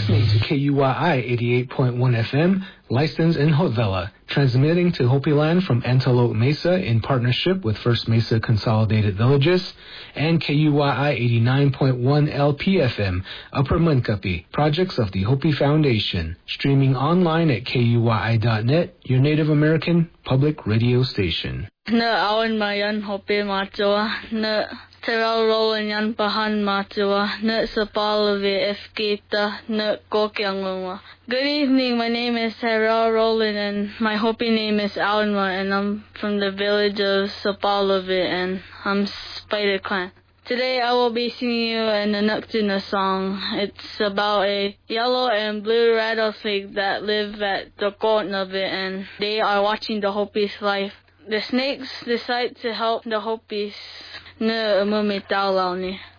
listening to KUYI 88.1 FM, licensed in Haute Villa, transmitting to Hopi Land from Antelope Mesa in partnership with First Mesa Consolidated Villages, and KUYI 89.1 LPFM, Upper Munkapi, projects of the Hopi Foundation, streaming online at KUYI.net, your Native American public radio station. Ne awan mayan Hopi matua, ne Terau Rowan yan pahan matua, ne sapalavi efkita, ne kokyangwa. Good evening, my name is Terau Roland and my Hopi name is Alanma, and I'm from the village of Sapalavi and I'm Spider Clan. Today I will be singing you an Inuktitut song. It's about a yellow and blue rattlesnake that live at the Kotnavi, and they are watching the Hopi's life. The snakes decide to help the Hopis. Ne umumitaw ni.